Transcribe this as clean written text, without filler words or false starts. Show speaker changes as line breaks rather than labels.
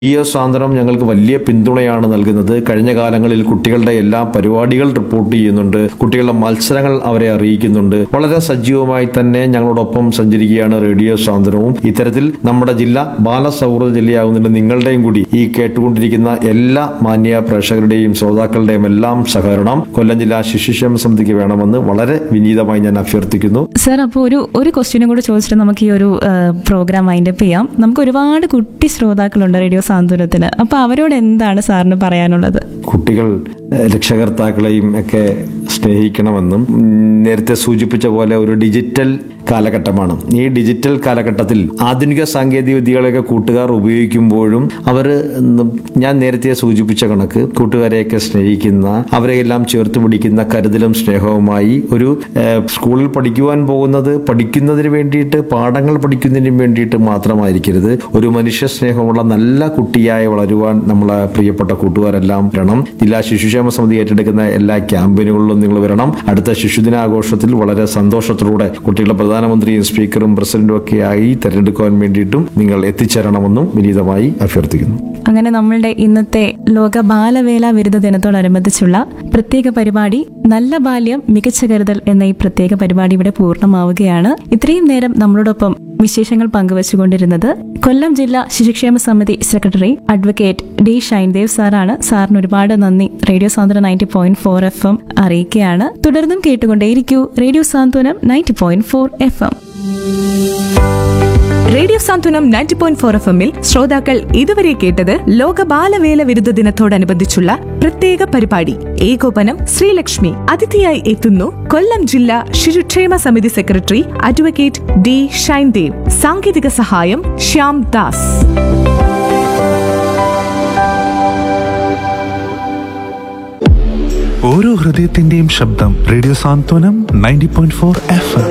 സാന്ത്വനം ഞങ്ങൾക്ക് വലിയ പിന്തുണയാണ് നൽകുന്നത്. കഴിഞ്ഞ കാലങ്ങളിൽ കുട്ടികളുടെ എല്ലാ പരിപാടികൾ റിപ്പോർട്ട് ചെയ്യുന്നുണ്ട്, കുട്ടികളുടെ മത്സരങ്ങൾ അവരെ അറിയിക്കുന്നുണ്ട്. വളരെ സജീവമായി തന്നെ ഞങ്ങളോടൊപ്പം സഞ്ചരിക്കുകയാണ് റേഡിയോ സാന്ത്വനവും. ഇത്തരത്തിൽ നമ്മുടെ ജില്ല ബാലസൗഹൃദ ജില്ലയാകുന്നതിന് നിങ്ങളുടെയും കൂടി ഈ കേട്ടുകൊണ്ടിരിക്കുന്ന എല്ലാ മാന്യ പ്രേക്ഷകരുടെയും ശ്രോതാക്കളുടെയും എല്ലാം സഹകരണം കൊല്ലം ജില്ലാ ശിശുക്ഷേമ സമിതിക്ക് വേണമെന്ന് വളരെ വിനീതമായി ഞാൻ അഭ്യർത്ഥിക്കുന്നു.
സർ, അപ്പോൾ ഒരു ക്വസ്റ്റ്യനും കൂടെ ചോദിച്ചിട്ട് നമുക്ക് ഈ ഒരു പ്രോഗ്രാം വൈൻഡപ്പ് ചെയ്യാം. നമുക്ക് ഒരുപാട് കുട്ടി ശ്രോതാക്കളുണ്ട് റേഡിയോ സാന്ത്വനത്തിന്. അപ്പൊ അവരോട് എന്താണ് സാറിന് പറയാനുള്ളത്?
കുട്ടികൾ രക്ഷകർത്താക്കളെയും ഒക്കെ സ്നേഹിക്കണമെന്നും, നേരത്തെ സൂചിപ്പിച്ച പോലെ ഒരു ഡിജിറ്റൽ കാലഘട്ടമാണ്. ഈ ഡിജിറ്റൽ കാലഘട്ടത്തിൽ ആധുനിക സാങ്കേതിക വിദ്യകളൊക്കെ കൂട്ടുകാർ ഉപയോഗിക്കുമ്പോഴും ഞാൻ നേരത്തെ സൂചിപ്പിച്ച കണക്ക് കൂട്ടുകാരെയൊക്കെ സ്നേഹിക്കുന്ന, അവരെയെല്ലാം ചേർത്ത് പിടിക്കുന്ന കരുതലും സ്നേഹവുമായി ഒരു സ്കൂളിൽ പഠിക്കുവാൻ പോകുന്നത് പഠിക്കുന്നതിന് വേണ്ടിയിട്ട്, പാഠങ്ങൾ പഠിക്കുന്നതിന് വേണ്ടിയിട്ട് മാത്രമായിരിക്കരുത്. ഒരു മനുഷ്യ സ്നേഹമുള്ള നല്ല കുട്ടിയായി വളരുവാൻ നമ്മളെ പ്രിയപ്പെട്ട കൂട്ടുകാരെല്ലാം വരണം. ജില്ലാ ശിശുക്ഷേമ സമിതി ഏറ്റെടുക്കുന്ന എല്ലാ ക്യാമ്പയിനുകളിലും നിങ്ങൾ വരണം. അടുത്ത ശിശുദിനാഘോഷത്തിൽ വളരെ സന്തോഷത്തോടെ കുട്ടികളുടെ പ്രധാനമന്ത്രിയും സ്പീക്കറും പ്രസിഡന്റും ഒക്കെ ആയി തെരഞ്ഞെടുക്കുവാൻ വേണ്ടിയിട്ടും നിങ്ങൾ എത്തിച്ചേരണമെന്നും വിനീതമായി അഭ്യർത്ഥിക്കുന്നു.
അങ്ങനെ നമ്മളുടെ ഇന്നത്തെ ലോക ബാലവേല വിരുദ്ധ ദിനത്തോടനുബന്ധിച്ചുള്ള പ്രത്യേക പരിപാടി നല്ല ബാല്യം മികച്ച കരുതൽ എന്ന ഈ പ്രത്യേക പരിപാടി ഇവിടെ പൂർണ്ണമാവുകയാണ്. ഇത്രയും നേരം നമ്മളോടൊപ്പം വിശേഷങ്ങൾ പങ്കുവച്ചുകൊണ്ടിരുന്നത് കൊല്ലം ജില്ലാ ശിശുക്ഷേമ സമിതി സെക്രട്ടറി അഡ്വക്കേറ്റ് ഡി ഷൈൻദേവ് സാറാണ്. സാറിന് ഒരുപാട് നന്ദി. റേഡിയോ സാന്ത്വനം 90.4 FM അറിയിക്കുകയാണ്. തുടർന്നും കേട്ടുകൊണ്ടേയിരിക്കൂ റേഡിയോ സാന്ത്വനം 90.4 FM.
റേഡിയോ സാന്ത്വനം 90.4 FM-ൽ ശ്രോതാക്കൾ ഇതുവരെ കേട്ടത് ലോക ബാലവേല വിരുദ്ധ ദിനത്തോടനുബന്ധിച്ചുള്ള പ്രത്യേക പരിപാടി. ഏകോപനം ശ്രീലക്ഷ്മി. അതിഥിയായി എത്തുന്നു കൊല്ലം ജില്ലാ ശിശുക്ഷേമ സമിതി സെക്രട്ടറി അഡ്വക്കേറ്റ് ഡി ഷൈൻദേവ്. സാങ്കേതിക സഹായം ശ്യാം ദാസ്.
ഓരോ ഹൃദയത്തിന്റെയും ശബ്ദം റേഡിയോ സാന്ത്വനം 90.4 FM.